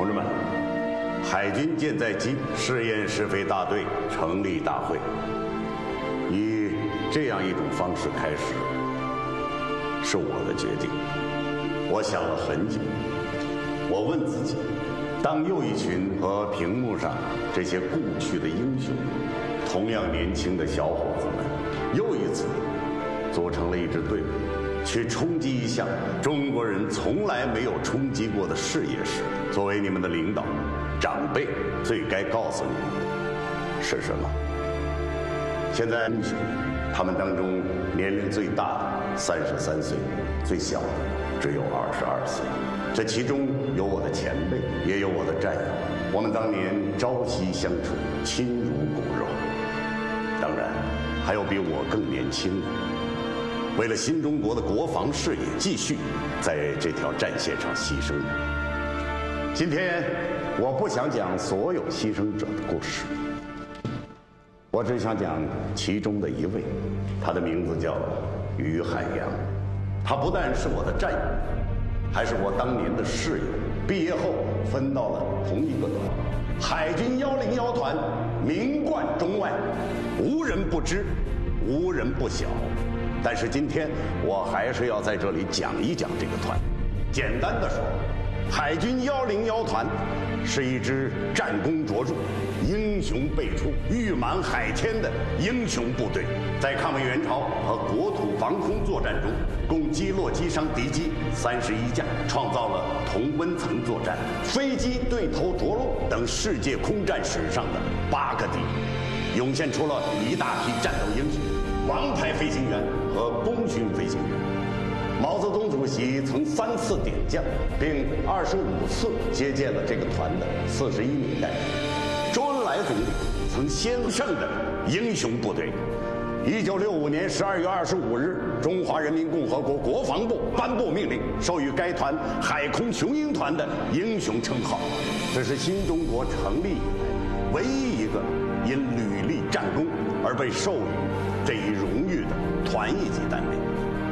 同志们，海军舰载机试验试飞大队成立大会，以这样一种方式开始，是我的决定。我想了很久，我问自己，当又一群和屏幕上这些故去的英雄同样年轻的小伙子们，又一次组成了一支队伍，去冲击一项中国人从来没有冲击过的事业时，作为你们的领导、长辈，最该告诉你们的是什么？现在英雄，他们当中年龄最大的33岁，最小的只有22岁。这其中有我的前辈，也有我的战友。我们当年朝夕相处，亲如骨肉。当然，还有比我更年轻的，为了新中国的国防事业，继续在这条战线上牺牲。今天，我不想讲所有牺牲者的故事，我只想讲其中的一位，他的名字叫于海洋。他不但是我的战友，还是我当年的室友。毕业后分到了同一个团，海军101团，名冠中外，无人不知，无人不晓。但是今天我还是要在这里讲一讲这个团。简单的说，海军101团是一支战功卓著、英雄辈出、誉满海天的英雄部队。在抗美援朝和国土防空作战中，共击落击伤敌机31架，创造了同温层作战、飞机对头着陆等世界空战史上的8个第一，涌现出了一大批战斗英雄、王牌飞行员和功勋飞行员。毛泽东主席曾3次点将，并25次接见了这个团的41名干员。周恩来总理曾先胜的英雄部队。1965年12月25日，中华人民共和国国防部颁布命令，授予该团“海空雄鹰团”的英雄称号。这是新中国成立以来唯一一个因屡立战功而被授予这一荣誉的团一级单位。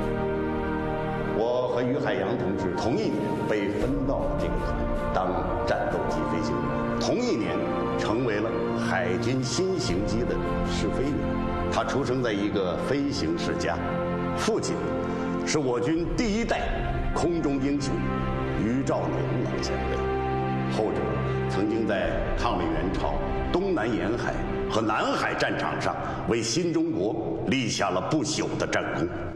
我和于海洋同志同一年被分到了这个团，当战斗机飞行员。同一年成为了海军新型机的试飞员。他出生在一个飞行世家，父亲是我军第一代空中英雄于兆年老前辈，后者曾经在抗美援朝、东南沿海和南海战场上为新中国立下了不朽的战功。